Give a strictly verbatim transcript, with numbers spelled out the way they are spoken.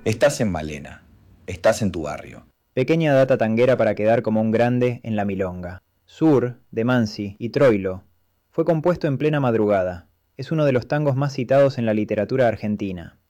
Estás en Malena, estás en tu barrio. Pequeña data tanguera para quedar como un grande en la milonga. Sur, de Mansi y Troilo. Fue compuesto en plena madrugada. Es uno de los tangos más citados en la literatura argentina.